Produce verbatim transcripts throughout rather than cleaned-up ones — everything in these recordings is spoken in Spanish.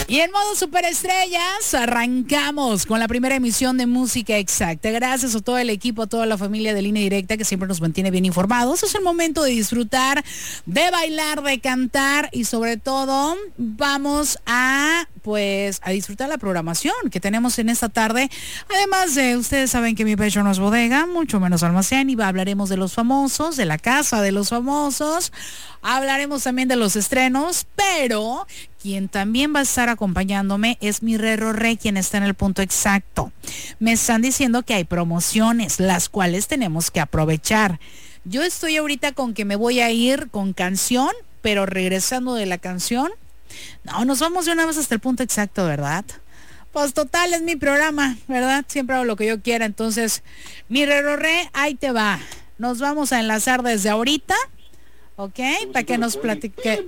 Y en modo superestrellas arrancamos con la primera emisión de Música Exacta. Gracias a todo el equipo, a toda la familia de Línea Directa que siempre nos mantiene bien informados. Es el momento de disfrutar, de bailar, de cantar y sobre todo vamos a pues a disfrutar la programación que tenemos en esta tarde. Además de, ustedes saben que mi pecho no es bodega, mucho menos almacén, y hablaremos de los famosos, de la casa de los famosos. Hablaremos también de los estrenos, pero quien también va a estar acompañándome es mi Rero Rey, quien está en el punto exacto. Me están diciendo que hay promociones, las cuales tenemos que aprovechar. Yo estoy ahorita con que me voy a ir con canción, pero regresando de la canción, no, nos vamos de una vez hasta el punto exacto, ¿verdad? Pues total, es mi programa, ¿verdad? Siempre hago lo que yo quiera. Entonces, mi Rero Rey, ahí te va. Nos vamos a enlazar desde ahorita. ¿Ok? Para que nos platique.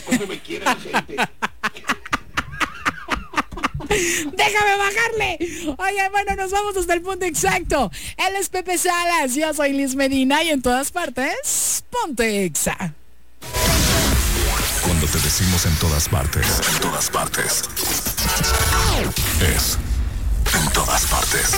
Déjame bajarle. Oye, bueno, nos vamos hasta el punto exacto. Él es Pepe Salas, yo soy Liz Medina y en todas partes, ponte Exa. Cuando te decimos en todas partes, en todas partes, es en todas partes.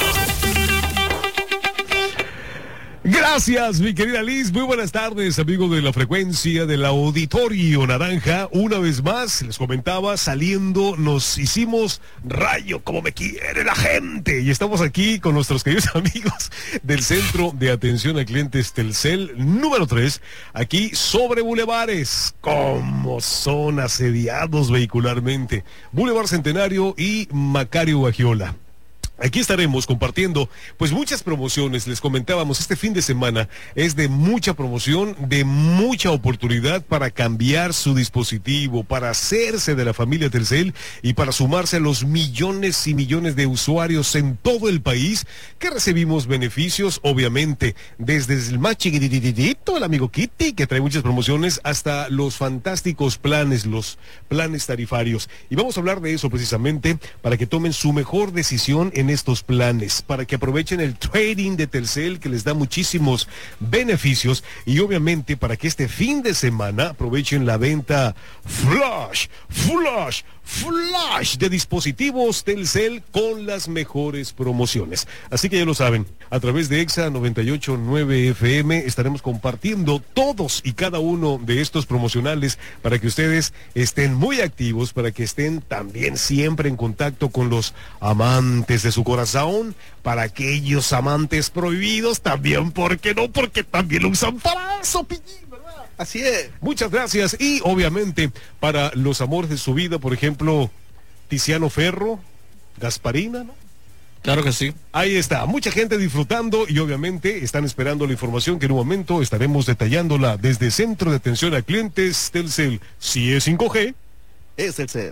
Gracias, mi querida Liz. Muy buenas tardes, amigos de la frecuencia del Auditorio Naranja. Una vez más, les comentaba, saliendo, nos hicimos rayo, como me quiere la gente. Y estamos aquí con nuestros queridos amigos del Centro de Atención a Clientes Telcel número tres, aquí sobre Bulevares, como son asediados vehicularmente. Boulevard Centenario y Macario Guajiola. Aquí estaremos compartiendo pues muchas promociones. Les comentábamos, este fin de semana es de mucha promoción, de mucha oportunidad para cambiar su dispositivo, para hacerse de la familia Telcel y para sumarse a los millones y millones de usuarios en todo el país que recibimos beneficios, obviamente, desde el más chiquititito, el amigo Kitty, que trae muchas promociones, hasta los fantásticos planes, los planes tarifarios. Y vamos a hablar de eso precisamente para que tomen su mejor decisión en estos planes, para que aprovechen el trading de Telcel, que les da muchísimos beneficios, y obviamente para que este fin de semana aprovechen la venta flash, flash, flash de dispositivos Telcel con las mejores promociones. Así que ya lo saben, a través de Exa noventa y ocho punto nueve F M estaremos compartiendo todos y cada uno de estos promocionales para que ustedes estén muy activos, para que estén también siempre en contacto con los amantes de su corazón, para aquellos amantes prohibidos también, ¿por qué no? Porque también lo usan para eso, pillín. Así es. Muchas gracias. Y obviamente para los amores de su vida, por ejemplo, Tiziano Ferro, Gasparina, ¿no? Claro que sí. Ahí está, mucha gente disfrutando y obviamente están esperando la información que en un momento estaremos detallándola desde Centro de Atención a Clientes Telcel. Si es cinco G, es Telcel.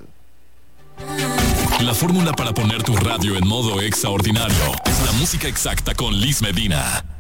La fórmula para poner tu radio en modo extraordinario es la música exacta con Liz Medina.